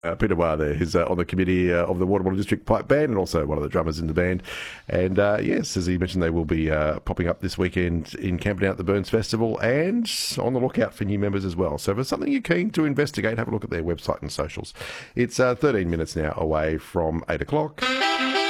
Peter Wa there, who's on the committee of the Waterwater District Pipe Band and also one of the drummers in the band. And yes, as he mentioned, they will be popping up this weekend in Camperdown at the Burns Festival and on the lookout for new members as well. So if it's something you're keen to investigate, have a look at their website and socials. It's 13 minutes now away from 8 o'clock.